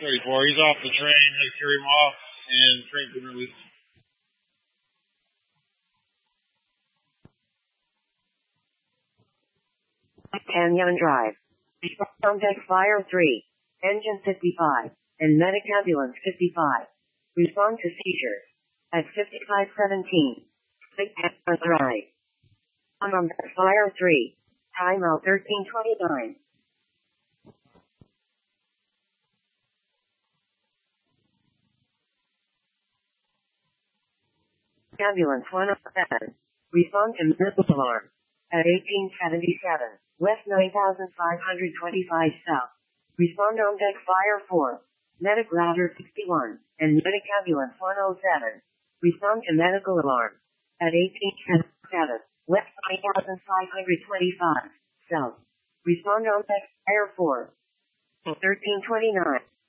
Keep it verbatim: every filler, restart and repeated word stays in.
thirty-four. He's off the train. Had to carry him off, and the train couldn't release him. Canyon Drive. On deck Fire three. Engine fifty-five. And medic ambulance fifty-five. Respond to seizures. At fifty-five seventeen. Big Canyon Drive. On deck Fire three. Timeout thirteen twenty-nine. Ambulance one oh seven. Respond to medical alarm. At eighteen seventy-seven. West nine thousand five hundred twenty-five South. Respond on deck Fire four. Medic ladder sixty-one. And medic ambulance one oh seven. Respond to medical alarm. At eighteen seventy-seven. West nine thousand five hundred twenty-five South. Respond on deck Fire four. thirteen twenty-nine.